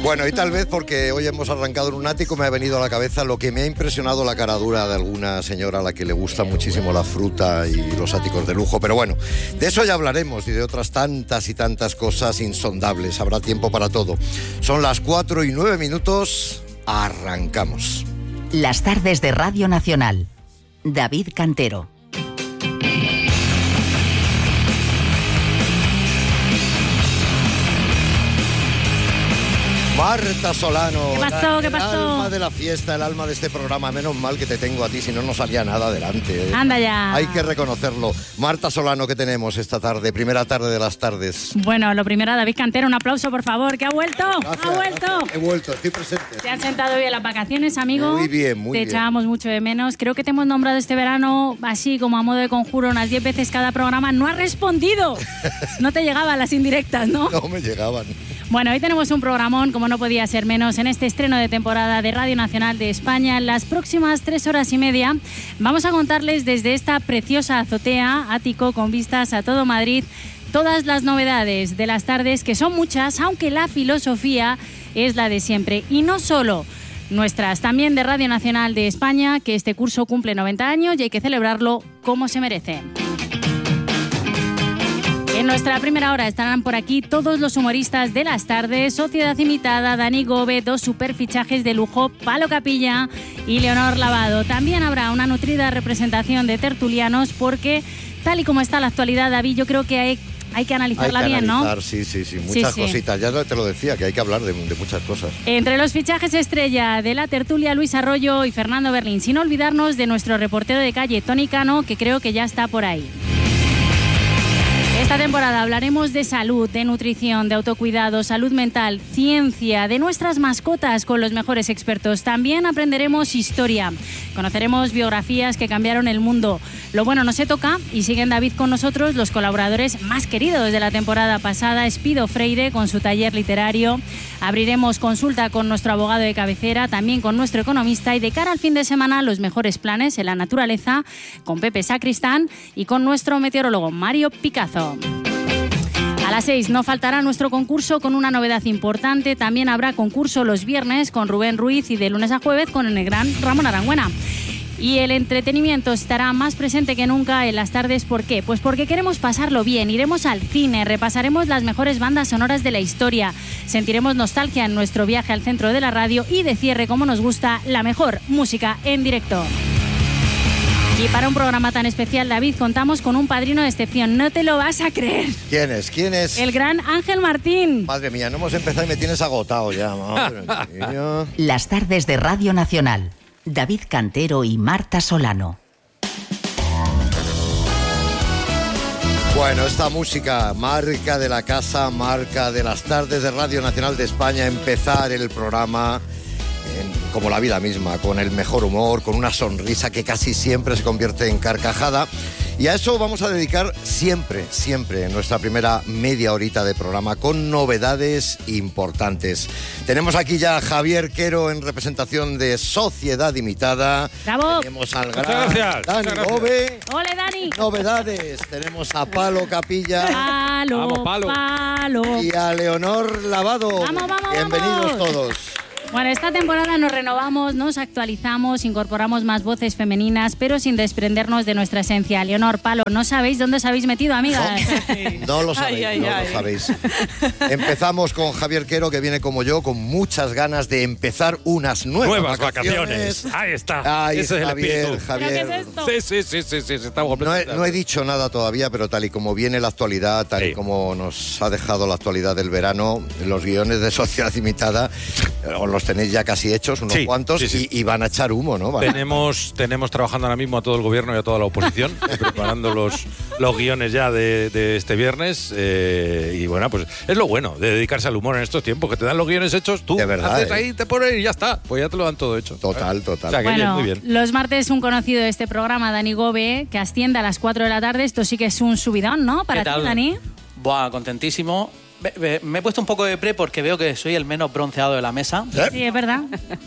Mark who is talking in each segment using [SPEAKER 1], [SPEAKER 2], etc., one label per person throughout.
[SPEAKER 1] Bueno, y tal vez porque hoy hemos arrancado en un ático me ha venido a la cabeza lo que me ha impresionado la cara dura de alguna señora a la que le gusta muchísimo la fruta y los áticos de lujo. Pero bueno, de eso ya hablaremos y de otras tantas y tantas cosas insondables. Habrá tiempo para todo. Son las 4:09. Arrancamos.
[SPEAKER 2] Las tardes de Radio Nacional. David Cantero.
[SPEAKER 1] Marta Solano.
[SPEAKER 3] ¿Qué pasó? ¿Qué pasó?
[SPEAKER 1] El alma de la fiesta, el alma de este programa. Menos mal que te tengo a ti, si no, no salía nada adelante.
[SPEAKER 3] Anda ya.
[SPEAKER 1] Hay que reconocerlo. Marta Solano, ¿qué tenemos esta tarde? Primera tarde de las tardes.
[SPEAKER 3] Bueno, lo primero, David Cantero, un aplauso, por favor, que ha vuelto.
[SPEAKER 1] Gracias,
[SPEAKER 3] ¡Ha vuelto!
[SPEAKER 1] Gracias. He vuelto, estoy presente.
[SPEAKER 3] ¿Te han sentado bien las vacaciones, amigo?
[SPEAKER 1] Muy bien, muy bien.
[SPEAKER 3] Te echábamos mucho de menos. Creo que te hemos nombrado este verano, así como a modo de conjuro, unas 10 veces cada programa. ¡No has respondido! No te llegaban las indirectas, ¿no?
[SPEAKER 1] No me llegaban.
[SPEAKER 3] Bueno, hoy tenemos un programón, como no podía ser menos, en este estreno de temporada de Radio Nacional de España. En las próximas 3 horas y media vamos a contarles desde esta preciosa azotea, ático con vistas a todo Madrid, todas las novedades de las tardes, que son muchas, aunque la filosofía es la de siempre. Y no solo nuestras, también de Radio Nacional de España, que este curso cumple 90 años y hay que celebrarlo como se merece. En nuestra primera hora estarán por aquí todos los humoristas de las tardes, Sociedad Imitada, Dani Gobe, 2 superfichajes de lujo, Palo Capilla y Leonor Lavado. También habrá una nutrida representación de tertulianos porque, tal y como está la actualidad, David, yo creo que hay que analizarla bien, ¿no?
[SPEAKER 1] Sí, muchas
[SPEAKER 3] Sí.
[SPEAKER 1] cositas. Ya te lo decía, que hay que hablar de muchas cosas.
[SPEAKER 3] Entre los fichajes estrella de la tertulia, Luis Arroyo y Fernando Berlín, sin olvidarnos de nuestro reportero de calle, Tony Cano, que creo que ya está por ahí. Esta temporada hablaremos de salud, de nutrición, de autocuidado, salud mental, ciencia, de nuestras mascotas con los mejores expertos. También aprenderemos historia, conoceremos biografías que cambiaron el mundo. Lo bueno no se toca y siguen, David, con nosotros los colaboradores más queridos de la temporada pasada, Espido Freire con su taller literario. Abriremos consulta con nuestro abogado de cabecera, también con nuestro economista y de cara al fin de semana los mejores planes en la naturaleza con Pepe Sacristán y con nuestro meteorólogo Mario Picazo. A las 6 no faltará nuestro concurso con una novedad importante. También habrá concurso los viernes con Rubén Ruiz y de lunes a jueves con el gran Ramón Arangüena. Y el entretenimiento estará más presente que nunca en las tardes. ¿Por qué? Pues porque queremos pasarlo bien. Iremos al cine, repasaremos las mejores bandas sonoras de la historia, sentiremos nostalgia en nuestro viaje al centro de la radio y de cierre, como nos gusta, la mejor música en directo. Y para un programa tan especial, David, contamos con un padrino de excepción. No te lo vas a creer.
[SPEAKER 1] ¿Quién es? ¿Quién es?
[SPEAKER 3] El gran Ángel Martín.
[SPEAKER 1] Madre mía, no hemos empezado y me tienes agotado ya. Madre mía.
[SPEAKER 2] Las tardes de Radio Nacional. David Cantero y Marta Solano.
[SPEAKER 1] Bueno, esta música, marca de la casa, marca de las tardes de Radio Nacional de España, empezar el programa como la vida misma, con el mejor humor, con una sonrisa que casi siempre se convierte en carcajada. Y a eso vamos a dedicar siempre en nuestra primera media horita de programa, con novedades importantes. Tenemos aquí ya a Javier Quero en representación de Sociedad Imitada.
[SPEAKER 3] ¡Bravo!
[SPEAKER 1] Tenemos al gran Dani Gobe.
[SPEAKER 3] ¡Ole, Dani!
[SPEAKER 1] Novedades. Tenemos a Palo Capilla.
[SPEAKER 3] ¡Palo,
[SPEAKER 4] Vamos, Palo!
[SPEAKER 3] palo!
[SPEAKER 1] Y a Leonor Lavado.
[SPEAKER 3] ¡Vamos!
[SPEAKER 1] Bienvenidos todos.
[SPEAKER 3] Bueno, esta temporada nos renovamos, nos actualizamos, incorporamos más voces femeninas, pero sin desprendernos de nuestra esencia. Leonor, Palo, no sabéis dónde os habéis metido, amigas.
[SPEAKER 1] No lo sabéis, lo sabéis. Empezamos con Javier Quero, que viene como yo, con muchas ganas de empezar unas nuevas vacaciones.
[SPEAKER 4] Ahí está.
[SPEAKER 1] Ahí
[SPEAKER 4] Ese
[SPEAKER 1] está,
[SPEAKER 4] es el espíritu.
[SPEAKER 1] Javier.
[SPEAKER 3] ¿Pero qué es esto?
[SPEAKER 4] Sí, está completamente.
[SPEAKER 1] No he dicho nada todavía, pero tal y como viene la actualidad, tal y como nos ha dejado la actualidad del verano, los guiones de Sociedad Imitada, los tenéis ya casi hechos, unos cuantos, sí. Y van a echar humo, ¿no?
[SPEAKER 4] Tenemos trabajando ahora mismo a todo el gobierno y a toda la oposición, preparando los guiones ya de este viernes. Y bueno, pues es lo bueno de dedicarse al humor en estos tiempos, que te dan los guiones hechos, tú
[SPEAKER 1] de verdad,
[SPEAKER 4] haces ahí, te pones y ya está. Pues ya te lo dan todo hecho.
[SPEAKER 1] Total.
[SPEAKER 4] O sea, que
[SPEAKER 3] bueno,
[SPEAKER 4] muy bien.
[SPEAKER 3] Los martes un conocido de este programa, Dani Gobe, que asciende a las 4 de la tarde. Esto sí que es un subidón, ¿no? Para ti, Dani.
[SPEAKER 5] Buah, contentísimo. me he puesto un poco de pre porque veo que soy el menos bronceado de la mesa.
[SPEAKER 3] Sí, es verdad.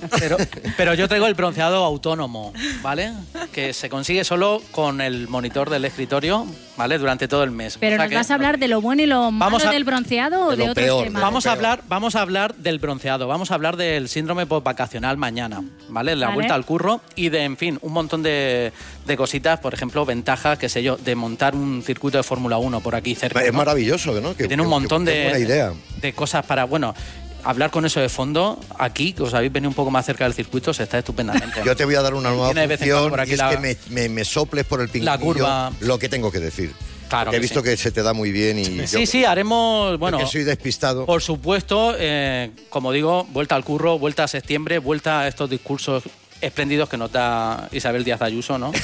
[SPEAKER 5] Pero yo traigo el bronceado autónomo, ¿vale? Que se consigue solo con el monitor del escritorio, ¿vale? Durante todo el mes.
[SPEAKER 3] Pero ¿nos vas a hablar de lo bueno y lo malo del bronceado o de otros
[SPEAKER 1] peor,
[SPEAKER 3] temas?
[SPEAKER 5] Vamos a hablar del bronceado, vamos a hablar del síndrome postvacacional mañana, ¿vale? La vuelta al curro y de, en fin, un montón de cositas, por ejemplo, ventajas, qué sé yo, de montar un circuito de Fórmula 1 por aquí cerca.
[SPEAKER 1] Es
[SPEAKER 5] ¿no?
[SPEAKER 1] maravilloso, ¿no?
[SPEAKER 5] Que tiene un montón
[SPEAKER 1] buena idea.
[SPEAKER 5] de cosas para, bueno, hablar con eso de fondo, aquí, que os habéis venido un poco más cerca del circuito, se está estupendamente.
[SPEAKER 1] Yo te voy a dar una nueva función
[SPEAKER 5] por aquí
[SPEAKER 1] y es que me soples por el pinganillo
[SPEAKER 5] la curva.
[SPEAKER 1] lo que tengo que decir.
[SPEAKER 5] Claro
[SPEAKER 1] he visto que se te da muy bien y
[SPEAKER 5] sí, haremos, bueno,
[SPEAKER 1] que soy despistado.
[SPEAKER 5] Por supuesto, como digo, vuelta al curro, vuelta a septiembre, vuelta a estos discursos espléndidos que nos da Isabel Díaz Ayuso, ¿no?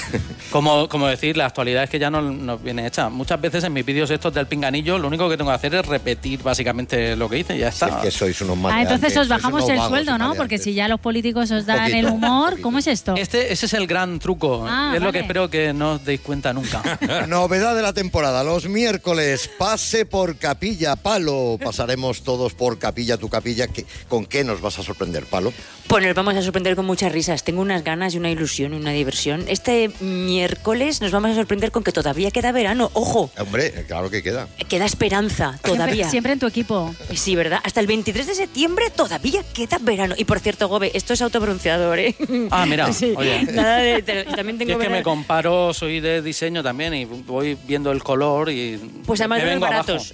[SPEAKER 5] Como decir, la actualidad es que ya no nos viene hecha. Muchas veces en mis vídeos estos del pinganillo, lo único que tengo que hacer es repetir básicamente lo que hice y ya está.
[SPEAKER 1] Sí, es que sois unos maleantes.
[SPEAKER 3] Entonces os bajamos el sueldo, ¿no? Porque si ya los políticos os dan el humor, ¿cómo es esto?
[SPEAKER 5] Ese es el gran truco. Es lo que espero que no os deis cuenta nunca.
[SPEAKER 1] Novedad de la temporada. Los miércoles, pase por Capilla, Palo. Pasaremos todos por Capilla, tu Capilla. ¿Con qué nos vas a sorprender, Palo?
[SPEAKER 6] Pues nos vamos a sorprender con muchas risas. Tengo unas ganas y una ilusión y una diversión. Este miércoles nos vamos a sorprender con que todavía queda verano. ¡Ojo!
[SPEAKER 1] Hombre, claro que queda.
[SPEAKER 6] Queda esperanza, todavía.
[SPEAKER 3] Siempre en tu equipo.
[SPEAKER 6] Sí, ¿verdad? Hasta el 23 de septiembre todavía queda verano. Y por cierto, Gobe, esto es autobronceador, ¿eh?
[SPEAKER 5] Ah, mira,
[SPEAKER 6] sí.
[SPEAKER 5] Oye.
[SPEAKER 6] Nada también tengo
[SPEAKER 5] es que me comparo, soy de diseño también y voy viendo el color y
[SPEAKER 6] pues además de los baratos,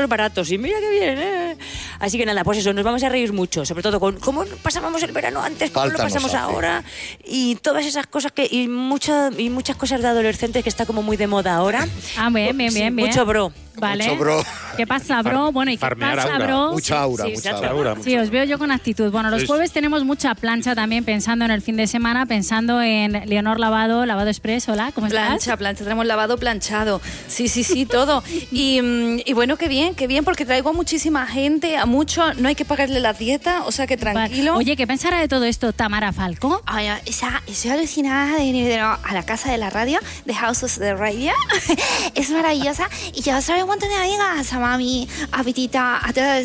[SPEAKER 6] y mira qué bien, ¿eh? Así que nada, pues eso, nos vamos a reír mucho, sobre todo con cómo pasábamos el verano antes, cómo lo pasamos ahora y todas esas cosas y muchas cosas de adolescentes que está como muy de moda ahora.
[SPEAKER 3] Ah, bien.
[SPEAKER 6] Mucho bro.
[SPEAKER 3] Vale.
[SPEAKER 1] Mucho bro.
[SPEAKER 3] ¿Qué pasa, bro? Bueno, ¿y qué pasa, bro?
[SPEAKER 1] Mucha aura,
[SPEAKER 6] sí,
[SPEAKER 1] mucha
[SPEAKER 4] aura.
[SPEAKER 3] Sí, os veo yo con actitud. Bueno, los jueves tenemos mucha plancha también, pensando en el fin de semana, pensando en Leonor Lavado Express. Hola, ¿cómo estás?
[SPEAKER 7] Plancha, tenemos lavado planchado. Sí, todo. Y bueno, qué bien, porque traigo a muchísima gente, a muchos, no hay que pagarle la dieta, o sea que tranquilo.
[SPEAKER 3] Oye, ¿qué pensará de todo esto Tamara Falco?
[SPEAKER 7] Ay, estoy alucinada de venir a la casa de la radio, de House of the Radio. Es maravillosa. Y yo soy un montón de amigas, a Mami, a Pitita, a todas.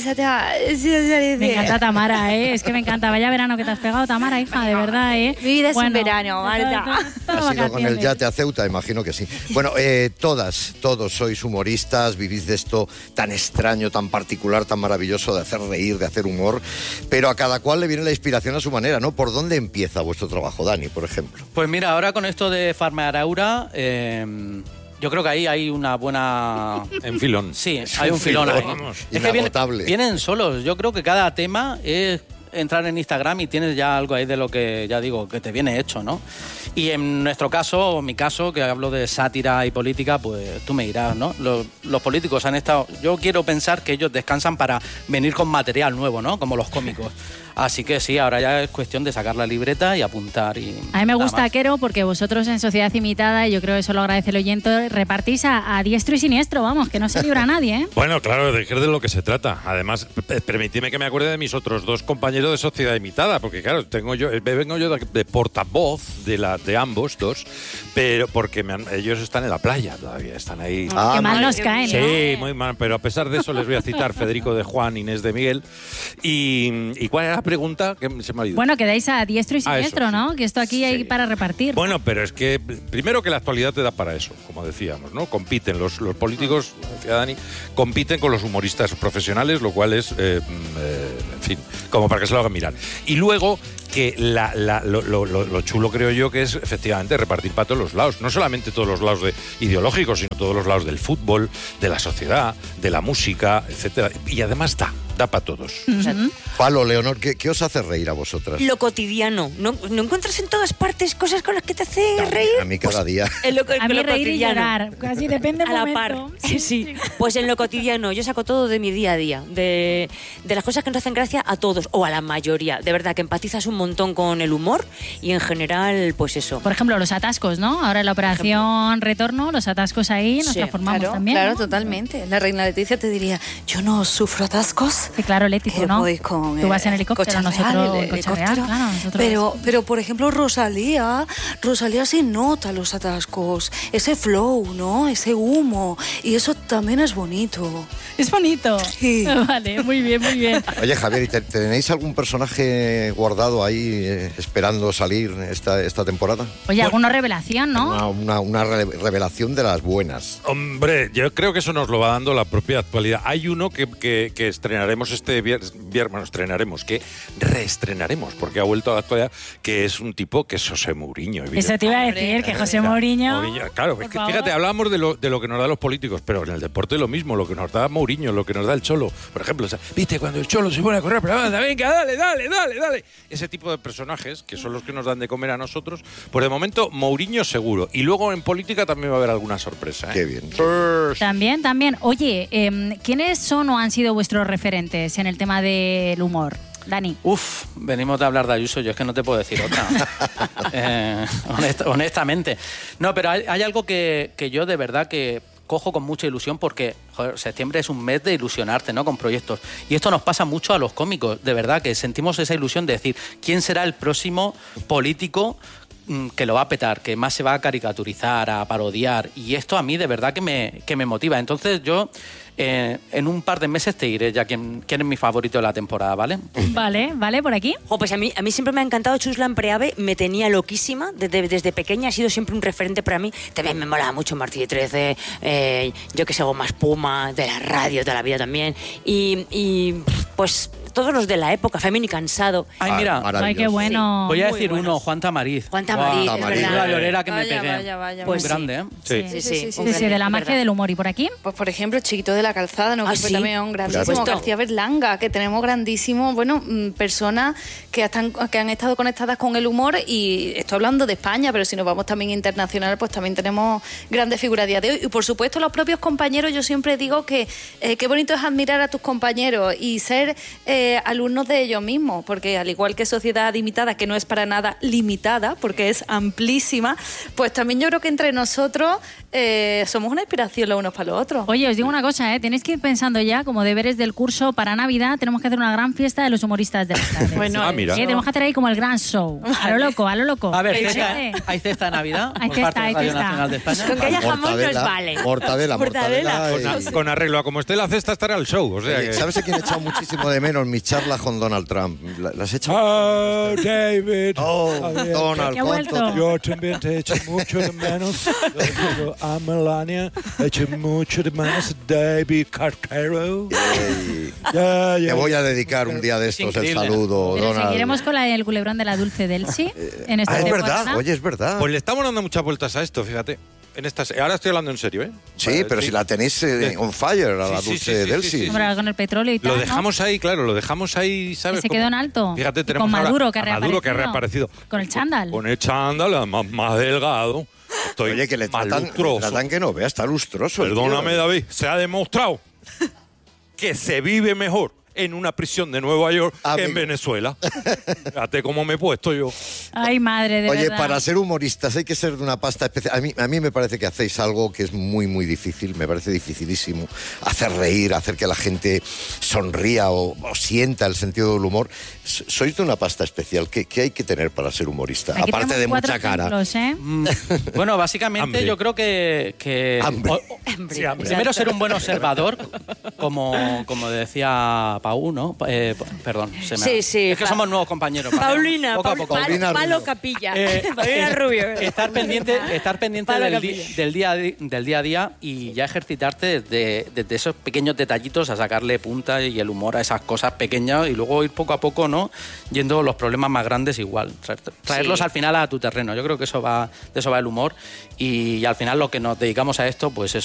[SPEAKER 3] Me encanta Tamara, ¿eh? Es que me encanta. Vaya verano que te has pegado, Tamara, hija, de verdad, ¿eh?
[SPEAKER 7] Mi vida es un verano, Marta.
[SPEAKER 1] ¿Has ido con el yate a Ceuta? Imagino que sí. Bueno, todos sois humoristas, vivís de esto tan extraño, tan particular, tan maravilloso de hacer reír, de hacer humor, pero a cada cual le viene la inspiración a su manera, ¿no? ¿Por dónde empieza vuestro trabajo, Dani, por ejemplo?
[SPEAKER 5] Pues mira, ahora con esto de Farmearaura, yo creo que ahí hay una buena...
[SPEAKER 4] En filón.
[SPEAKER 5] Sí, hay un filón ahí.
[SPEAKER 1] Es que
[SPEAKER 5] vienen solos. Yo creo que cada tema es entrar en Instagram y tienes ya algo ahí de lo que, ya digo, que te viene hecho, ¿no? Y en nuestro caso, o mi caso, que hablo de sátira y política, pues tú me dirás, ¿no? Los políticos han estado... Yo quiero pensar que ellos descansan para venir con material nuevo, ¿no? Como los cómicos. Así que sí, ahora ya es cuestión de sacar la libreta y apuntar.
[SPEAKER 3] A mí me gusta, Quero, porque vosotros en Sociedad Imitada, y yo creo que eso lo agradece el oyente, repartís a diestro y siniestro, vamos, que no se libra a nadie, ¿eh?
[SPEAKER 4] Bueno, claro, de lo que se trata. Además, permitidme que me acuerde de mis otros dos compañeros de Sociedad Imitada, porque claro, vengo yo de portavoz de ambos dos, pero porque ellos están en la playa todavía, están ahí.
[SPEAKER 3] Qué mal nos caen, ¿no?
[SPEAKER 4] Sí, muy mal, pero a pesar de eso les voy a citar Federico de Juan, Inés de Miguel. ¿Y cuál era la pregunta? Que se me ha ido.
[SPEAKER 3] Bueno, que dais a diestro y siniestro,
[SPEAKER 4] eso,
[SPEAKER 3] ¿no? Que esto aquí hay para repartir.
[SPEAKER 4] Bueno, pero es que primero que la actualidad te da para eso, como decíamos, ¿no? Compiten los políticos, como decía Dani, compiten con los humoristas profesionales, lo cual es, en fin, como para que se lo hagan mirar. Y luego que lo chulo creo yo que es efectivamente repartir para todos los lados, no solamente todos los lados ideológicos, sino todos los lados del fútbol, de la sociedad, de la música, etcétera. Y además da para todos.
[SPEAKER 1] Palo, Leonor, ¿qué os hace reír a vosotras?
[SPEAKER 6] Lo cotidiano. ¿No encuentras en todas partes cosas con las que te hace reír?
[SPEAKER 1] A mí cada día.
[SPEAKER 3] A mí reír y llorar, casi depende del momento.
[SPEAKER 6] A la par. Sí. Pues en lo cotidiano, yo saco todo de mi día a día, de las cosas que nos hacen gracia a todos, o a la mayoría. De verdad, que empatizas un montón con el humor y en general, pues eso.
[SPEAKER 3] Por ejemplo, los atascos, ¿no? Ahora en la operación Retorno, los atascos ahí nos transformamos también.
[SPEAKER 7] Claro,
[SPEAKER 3] ¿no?
[SPEAKER 7] totalmente. La reina Leticia te diría, yo no sufro atascos. días.
[SPEAKER 3] Sí, claro, Leti, tú no.
[SPEAKER 7] Voy con
[SPEAKER 3] tú vas en helicóptero, nosotros
[SPEAKER 7] el
[SPEAKER 3] coche real, claro,
[SPEAKER 7] pero, por ejemplo, Rosalía sí nota los atascos, ese flow, ¿no? Ese humo, y eso también es bonito.
[SPEAKER 3] Es bonito.
[SPEAKER 7] Sí.
[SPEAKER 3] Vale, muy bien, muy bien.
[SPEAKER 1] Oye, Javier, ¿y tenéis algún personaje guardado ahí esperando salir esta temporada?
[SPEAKER 3] Oye, alguna revelación, ¿no?
[SPEAKER 1] Una revelación de las buenas.
[SPEAKER 4] Hombre, yo creo que eso nos lo va dando la propia actualidad. Hay uno que estrenaremos este viernes, que reestrenaremos, porque ha vuelto a la actualidad, que es un tipo que es José Mourinho.
[SPEAKER 3] Eso te iba a decir, que José Mourinho...
[SPEAKER 4] Claro, es que fíjate, hablábamos de lo que nos da los políticos, pero en el deporte lo mismo, lo que nos da Mourinho, lo que nos da el Cholo. Por ejemplo, ¿viste cuando el Cholo se pone a correr por la banda? Venga, dale. Ese tipo de personajes, que son los que nos dan de comer a nosotros, por de momento, Mourinho seguro. Y luego en política también va a haber alguna sorpresa.
[SPEAKER 1] Qué bien.
[SPEAKER 3] También. Oye, ¿quiénes son o han sido vuestros referentes en el tema del humor? Dani.
[SPEAKER 5] Venimos de hablar de Ayuso, yo es que no te puedo decir otra. Honestamente. No, pero hay algo que yo de verdad que cojo con mucha ilusión porque, joder, septiembre es un mes de ilusionarte, ¿no? Con proyectos. Y esto nos pasa mucho a los cómicos, de verdad, que sentimos esa ilusión de decir, ¿quién será el próximo político que lo va a petar, que más se va a caricaturizar, a parodiar? Y esto a mí de verdad que me motiva. Entonces yo en un par de meses te diré ya quién es mi favorito de la temporada, ¿vale?
[SPEAKER 3] Vale, por aquí.
[SPEAKER 6] Pues a mí siempre me ha encantado Chuslan Preave, me tenía loquísima, desde pequeña ha sido siempre un referente para mí. También me molaba mucho Martí de 13, yo que sé, Goma Espuma, de la radio, de la vida también. Y pues todos los de la época, Femini Cansado.
[SPEAKER 5] Ay, mira.
[SPEAKER 3] Ay, qué bueno.
[SPEAKER 5] Voy a decir uno, Juan Tamariz.
[SPEAKER 6] Juan Tamariz,
[SPEAKER 5] es verdad. La llorera que me pegué.
[SPEAKER 7] Vaya.
[SPEAKER 6] Pues
[SPEAKER 5] muy grande, ¿eh?
[SPEAKER 3] Sí, de la magia del humor. ¿Y por aquí?
[SPEAKER 7] Pues, por ejemplo, Chiquito de la Calzada, ¿no? Que fue también un grandísimo.
[SPEAKER 6] Claro.
[SPEAKER 7] García Berlanga, que tenemos grandísimos, personas que han estado conectadas con el humor, y estoy hablando de España, pero si nos vamos también internacional, pues también tenemos grandes figuras a día de hoy. Y por supuesto, los propios compañeros, yo siempre digo que qué bonito es admirar a tus compañeros y ser alumnos de ellos mismos, porque al igual que Sociedad Limitada, que no es para nada limitada, porque es amplísima, pues también yo creo que entre nosotros somos una inspiración los unos para los otros.
[SPEAKER 3] Oye, os digo una cosa, tenéis que ir pensando ya, como deberes del curso para Navidad, tenemos que hacer una gran fiesta de los humoristas de las tardes.
[SPEAKER 6] Bueno,
[SPEAKER 4] mira.
[SPEAKER 3] Tenemos que hacer ahí como el gran show. A lo loco.
[SPEAKER 5] A ver, ¿hay cesta de Navidad por parte de Radio Nacional de España?
[SPEAKER 6] Con que haya jamón nos vale.
[SPEAKER 1] Mortadela.
[SPEAKER 4] Con arreglo a como esté la cesta estará el show. O sea que...
[SPEAKER 1] ¿Sabes a quién he echado muchísimo de menos? Mi charla con Donald Trump. ¿Las he echado?
[SPEAKER 8] Oh, David.
[SPEAKER 1] Donald, ¿cuánto?
[SPEAKER 8] Yo también te he hecho mucho de menos. A Melania, he hecho mucho de menos a David Cartero.
[SPEAKER 1] Te voy a dedicar un día de estos el saludo,
[SPEAKER 3] Pero
[SPEAKER 1] Donald.
[SPEAKER 3] seguiremos con el culebrón de la Dulce Delsi en esta
[SPEAKER 1] Es
[SPEAKER 3] temporada.
[SPEAKER 1] verdad, oye, es verdad.
[SPEAKER 4] Pues le estamos dando muchas vueltas a esto, fíjate. Ahora estoy hablando en serio, ¿eh?
[SPEAKER 1] Sí, pero si la tenéis on fire, a la Dulce Delsi.
[SPEAKER 3] Hombre, con el petróleo y tal,
[SPEAKER 4] Lo dejamos ahí, claro, lo dejamos ahí, ¿sabes?
[SPEAKER 3] Que se quedó en alto.
[SPEAKER 4] Fíjate,
[SPEAKER 3] Y
[SPEAKER 4] tenemos
[SPEAKER 3] con Maduro, que
[SPEAKER 4] ha reaparecido.
[SPEAKER 3] Con el chándal.
[SPEAKER 4] Con el chándal, más delgado. Estoy
[SPEAKER 1] Oye, que le
[SPEAKER 4] más
[SPEAKER 1] tratan
[SPEAKER 4] lustroso.
[SPEAKER 1] que no vea, está lustroso.
[SPEAKER 4] Perdóname,
[SPEAKER 1] tío.
[SPEAKER 4] David, se ha demostrado que se vive mejor en una prisión de Nueva York que en Venezuela. Fíjate cómo me he puesto yo.
[SPEAKER 3] Ay, madre, de
[SPEAKER 1] Oye,
[SPEAKER 3] verdad.
[SPEAKER 1] para ser humoristas hay que ser de una pasta especial. A mí me parece que hacéis algo que es muy, muy difícil. Me parece dificilísimo. Hacer reír, hacer que la gente sonría o sienta el sentido del humor. Sois de una pasta especial. ¿Qué hay que tener para ser humorista?
[SPEAKER 3] Aquí
[SPEAKER 1] Aparte de
[SPEAKER 3] tenemos
[SPEAKER 1] mucha
[SPEAKER 3] 4
[SPEAKER 1] cara.
[SPEAKER 3] ejemplos, ¿eh?
[SPEAKER 5] Bueno, básicamente
[SPEAKER 4] Hambre.
[SPEAKER 5] yo creo que
[SPEAKER 1] Hambre.
[SPEAKER 5] primero ser un buen observador, como decía Pau, ¿no? Perdón, se me
[SPEAKER 6] Sí,
[SPEAKER 5] es que somos nuevos compañeros.
[SPEAKER 6] Paulina,
[SPEAKER 5] poco a poco.
[SPEAKER 1] Paulina
[SPEAKER 6] Palo
[SPEAKER 1] Rubio.
[SPEAKER 6] Capilla. Paulina Rubio.
[SPEAKER 5] Estar pendiente
[SPEAKER 6] Palo
[SPEAKER 5] del
[SPEAKER 6] Capilla.
[SPEAKER 5] día a día y ya ejercitarte desde esos pequeños detallitos a sacarle punta y el humor a esas cosas pequeñas y luego ir poco a poco, ¿no? Yendo los problemas más grandes igual. Traerlos al final a tu terreno. Yo creo que de eso va el humor y al final lo que nos dedicamos a esto, pues es